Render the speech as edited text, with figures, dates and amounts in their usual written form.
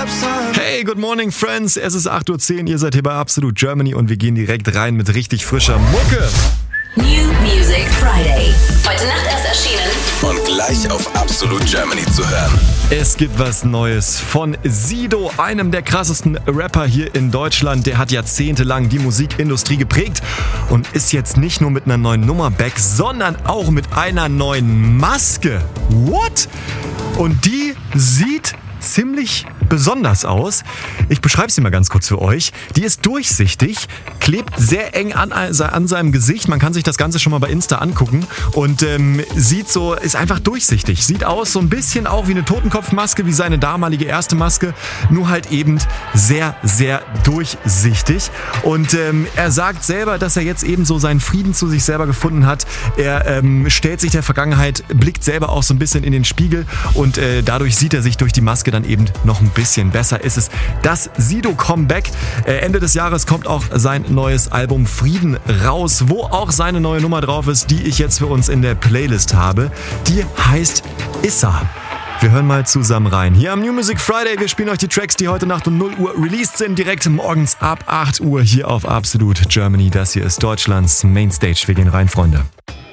Hey, good morning, friends. Es ist 8:10 Uhr, ihr seid hier bei Absolute Germany und wir gehen direkt rein mit richtig frischer Mucke. New Music Friday. Heute Nacht erst erschienen. Und gleich auf Absolute Germany zu hören. Es gibt was Neues von Sido, einem der krassesten Rapper hier in Deutschland. Der hat jahrzehntelang die Musikindustrie geprägt und ist jetzt nicht nur mit einer neuen Nummer back, sondern auch mit einer neuen Maske. What? Und die sieht ziemlich besonders aus. Ich beschreibe sie mal ganz kurz für euch. Die ist durchsichtig, klebt sehr eng an seinem Gesicht. Man kann sich das Ganze schon mal bei Insta angucken und ist einfach durchsichtig. Sieht aus so ein bisschen auch wie eine Totenkopfmaske, wie seine damalige erste Maske, nur halt eben sehr, sehr durchsichtig. Und er sagt selber, dass er jetzt eben so seinen Frieden zu sich selber gefunden hat. Er stellt sich der Vergangenheit, blickt selber auch so ein bisschen in den Spiegel und dadurch sieht er sich durch die Maske dann eben noch ein bisschen besser. Ist es das Sido-Comeback. Ende des Jahres kommt auch sein neues Album Frieden raus, wo auch seine neue Nummer drauf ist, die ich jetzt für uns in der Playlist habe. Die heißt Issa. Wir hören mal zusammen rein. Hier am New Music Friday, wir spielen euch die Tracks, die heute Nacht um 0 Uhr released sind, direkt morgens ab 8 Uhr hier auf Absolute Germany. Das hier ist Deutschlands Mainstage. Wir gehen rein, Freunde.